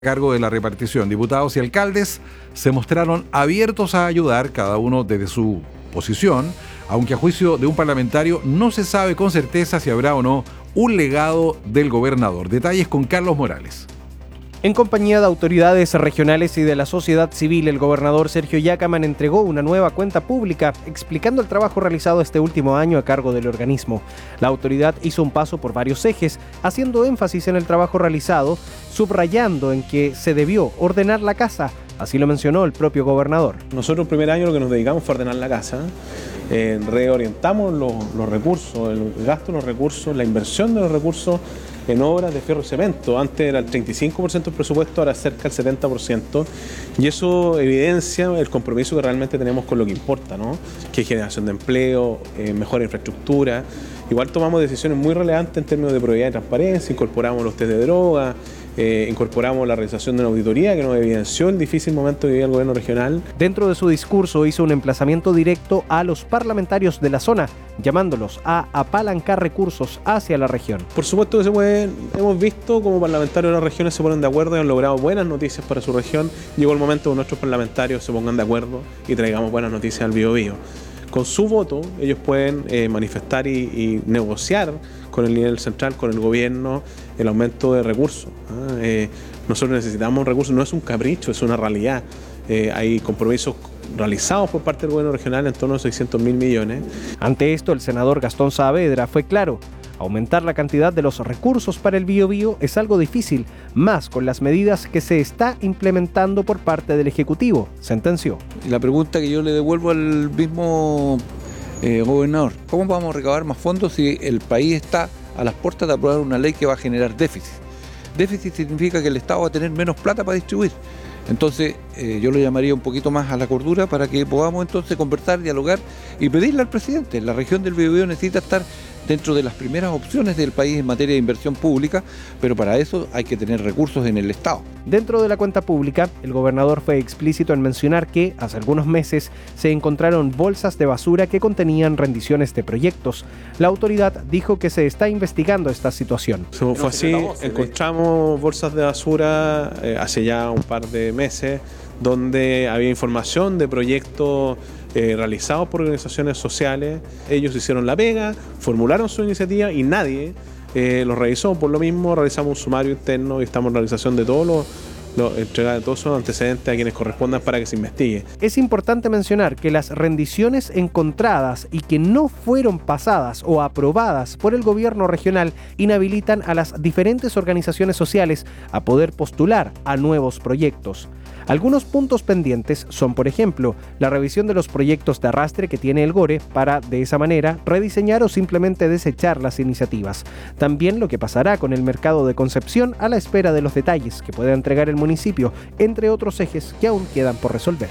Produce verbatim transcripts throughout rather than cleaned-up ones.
cargo de la repartición. Diputados y alcaldes se mostraron abiertos a ayudar, cada uno desde su posición, aunque a juicio de un parlamentario no se sabe con certeza si habrá o no un legado del gobernador. Detalles con Carlos Morales. En compañía de autoridades regionales y de la sociedad civil, el gobernador Sergio Yacamán entregó una nueva cuenta pública explicando el trabajo realizado este último año a cargo del organismo. La autoridad hizo un paso por varios ejes, haciendo énfasis en el trabajo realizado, subrayando en que se debió ordenar la casa. Así lo mencionó el propio gobernador. Nosotros el primer año lo que nos dedicamos fue a ordenar la casa, eh, reorientamos los, los recursos, el gasto de los recursos, la inversión de los recursos en obras de fierro y cemento. Antes era el treinta y cinco por ciento del presupuesto, ahora cerca del setenta por ciento, y eso evidencia el compromiso que realmente tenemos con lo que importa, ¿no? Que es generación de empleo, eh, mejor infraestructura. Igual tomamos decisiones muy relevantes en términos de probidad y transparencia, incorporamos los test de droga, Eh, incorporamos la realización de una auditoría que nos evidenció el difícil momento que vivía el gobierno regional. Dentro de su discurso hizo un emplazamiento directo a los parlamentarios de la zona, llamándolos a apalancar recursos hacia la región. Por supuesto que se pueden, hemos visto como parlamentarios de las regiones se ponen de acuerdo y han logrado buenas noticias para su región. Llegó el momento que nuestros parlamentarios se pongan de acuerdo y traigamos buenas noticias al Biobío. Con su voto ellos pueden eh, manifestar y, y negociar con el nivel central, con el gobierno, el aumento de recursos. ¿eh? Eh, nosotros necesitamos recursos, no es un capricho, es una realidad. Eh, hay compromisos realizados por parte del gobierno regional en torno a seiscientos mil millones. Ante esto, el senador Gastón Saavedra fue claro: aumentar la cantidad de los recursos para el Biobío es algo difícil, más con las medidas que se está implementando por parte del Ejecutivo, sentenció. La pregunta que yo le devuelvo al mismo eh, gobernador: ¿cómo vamos a recabar más fondos si el país está a las puertas de aprobar una ley que va a generar déficit? Déficit significa que el Estado va a tener menos plata para distribuir. Entonces eh, yo lo llamaría un poquito más a la cordura para que podamos entonces conversar, dialogar y pedirle al presidente. La región del Biobío necesita estar dentro de las primeras opciones del país en materia de inversión pública, pero para eso hay que tener recursos en el Estado. Dentro de la cuenta pública, el gobernador fue explícito en mencionar que hace algunos meses se encontraron bolsas de basura que contenían rendiciones de proyectos. La autoridad dijo que se está investigando esta situación. Eso fue así, encontramos bolsas de basura eh, hace ya un par de meses donde había información de proyectos eh, realizados por organizaciones sociales. Ellos hicieron la pega, formularon su iniciativa y nadie eh, los revisó. Por lo mismo realizamos un sumario interno y estamos en realización de todos los Lo, entregar de todos los antecedentes a quienes correspondan para que se investigue. Es importante mencionar que las rendiciones encontradas y que no fueron pasadas o aprobadas por el gobierno regional inhabilitan a las diferentes organizaciones sociales a poder postular a nuevos proyectos. Algunos puntos pendientes son, por ejemplo, la revisión de los proyectos de arrastre que tiene el GORE para, de esa manera, rediseñar o simplemente desechar las iniciativas. También lo que pasará con el mercado de Concepción a la espera de los detalles que pueda entregar el municipio, entre otros ejes que aún quedan por resolver.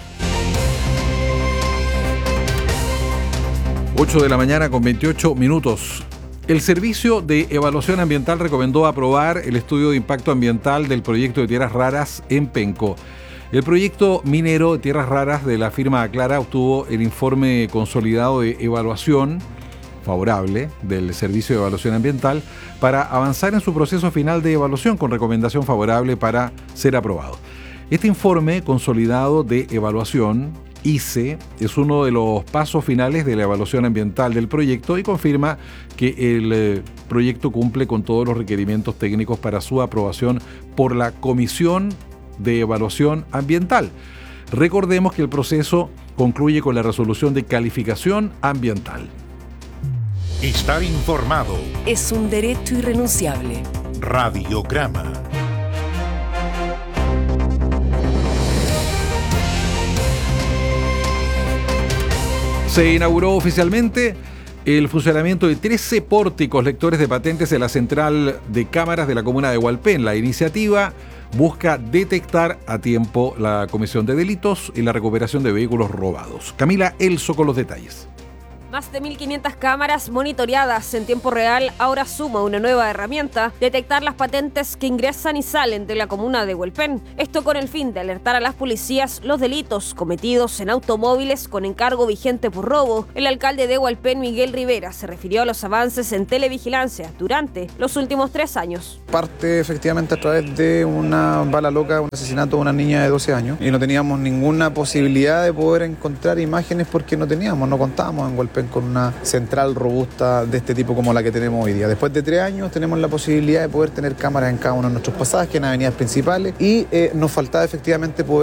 ocho de la mañana con veintiocho minutos. El Servicio de Evaluación Ambiental recomendó aprobar el estudio de impacto ambiental del proyecto de tierras raras en Penco. El proyecto minero de tierras raras de la firma Aclara obtuvo el informe consolidado de evaluación favorable del Servicio de Evaluación Ambiental para avanzar en su proceso final de evaluación con recomendación favorable para ser aprobado. Este informe consolidado de evaluación, I C E, es uno de los pasos finales de la evaluación ambiental del proyecto y confirma que el eh, proyecto cumple con todos los requerimientos técnicos para su aprobación por la Comisión de Evaluación Ambiental. Recordemos que el proceso concluye con la resolución de calificación ambiental. Estar informado es un derecho irrenunciable. Radiograma. Se inauguró oficialmente el funcionamiento de trece pórticos lectores de patentes en la central de cámaras de la comuna de Hualpén. La iniciativa busca detectar a tiempo la comisión de delitos y la recuperación de vehículos robados. Camila Elso con los detalles. Más de mil quinientas cámaras monitoreadas en tiempo real ahora suma una nueva herramienta: detectar las patentes que ingresan y salen de la comuna de Hualpén. Esto con el fin de alertar a las policías los delitos cometidos en automóviles con encargo vigente por robo. El alcalde de Hualpén, Miguel Rivera, se refirió a los avances en televigilancia durante los últimos tres años. Parte efectivamente a través de una bala loca, un asesinato de una niña de doce años, y no teníamos ninguna posibilidad de poder encontrar imágenes porque no teníamos, no contábamos en Hualpén con una central robusta de este tipo como la que tenemos hoy día. Después de tres años tenemos la posibilidad de poder tener cámaras en cada uno de nuestros pasajes, en avenidas principales, y eh, nos faltaba efectivamente poder